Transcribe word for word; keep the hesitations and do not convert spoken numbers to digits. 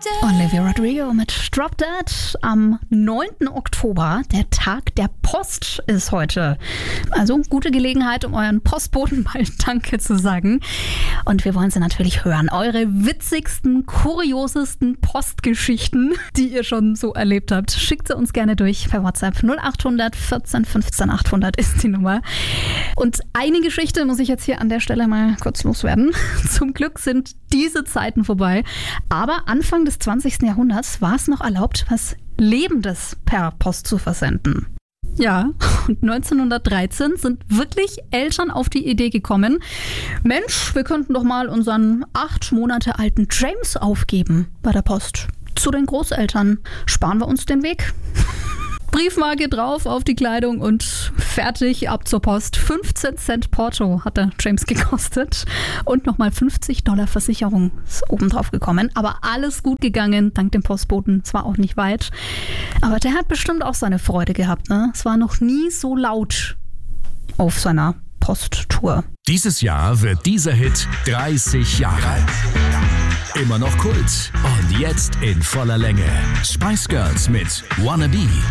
Olivia Rodrigo mit Drop Dead am neunten Oktober. Der Tag der Post ist heute. Also gute Gelegenheit, um euren Postboten mal Danke zu sagen. Und wir wollen sie natürlich hören. Eure witzigsten, kuriosesten Postgeschichten, die ihr schon so erlebt habt. Schickt sie uns gerne durch per WhatsApp. null acht hundert vierzehn fünfzehn achthundert ist die Nummer. Und eine Geschichte muss ich jetzt hier an der Stelle mal kurz loswerden. Zum Glück sind diese Zeiten vorbei. Aber Anfang des zwanzigsten Jahrhunderts war es noch erlaubt, was Lebendes per Post zu versenden. Ja, und neunzehnhundertdreizehn sind wirklich Eltern auf die Idee gekommen, Mensch, wir könnten doch mal unseren acht Monate alten James aufgeben bei der Post. Zu den Großeltern. Sparen wir uns den Weg. Briefmarke drauf auf die Kleidung und fertig, ab zur Post. fünfzehn Cent Porto hat der James gekostet und nochmal fünfzig Dollar Versicherung ist obendrauf gekommen. Aber alles gut gegangen, dank dem Postboten. Es war auch nicht weit. Aber der hat bestimmt auch seine Freude gehabt, ne? Es war noch nie so laut auf seiner Posttour. Dieses Jahr wird dieser Hit dreißig Jahre. Immer noch Kult und jetzt in voller Länge. Spice Girls mit Wannabe.